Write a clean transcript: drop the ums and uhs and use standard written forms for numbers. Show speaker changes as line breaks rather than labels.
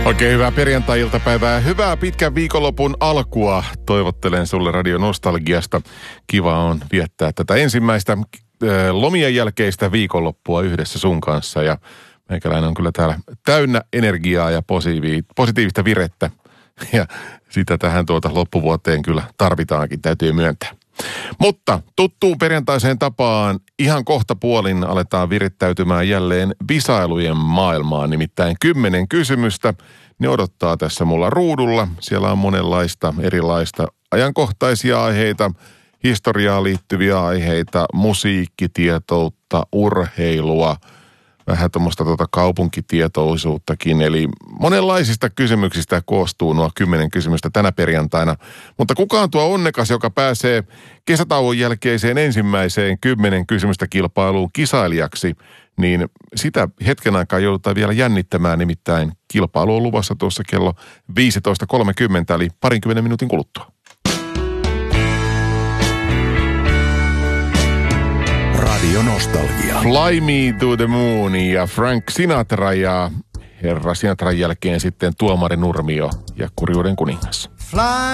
Oikein hyvää perjantai-iltapäivää. Hyvää pitkän viikonlopun alkua. Toivottelen sulle Radio Nostalgiasta. Kiva on viettää tätä ensimmäistä lomien jälkeistä viikonloppua yhdessä sun kanssa. Ja meikäläinen on kyllä täällä täynnä energiaa ja positiivista virettä. Ja sitä tähän loppuvuoteen kyllä tarvitaankin, täytyy myöntää. Mutta tuttuun perjantaiseen tapaan ihan kohta puolin aletaan virittäytymään jälleen visailujen maailmaan. Nimittäin 10 kysymystä. Ne odottaa tässä mulla ruudulla. Siellä on monenlaista erilaista ajankohtaisia aiheita, historiaan liittyviä aiheita, musiikkitietoutta, urheilua, vähän tuommoista kaupunkitietoisuuttakin. Eli monenlaisista kysymyksistä koostuu nuo 10 kysymystä tänä perjantaina. Mutta kuka on tuo onnekas, joka pääsee kesätauon jälkeiseen ensimmäiseen 10 kysymystä kilpailuun kisailijaksi, niin sitä hetken aikaa joudutaan vielä jännittämään. Nimittäin kilpailu on luvassa tuossa kello 15.30, eli 20 minuutin kuluttua.
Radio Nostalgia.
Fly Me to the Moon ja Frank Sinatra ja herra Sinatran jälkeen sitten Tuomari Nurmio ja Kurjuuden kuningas.
Fly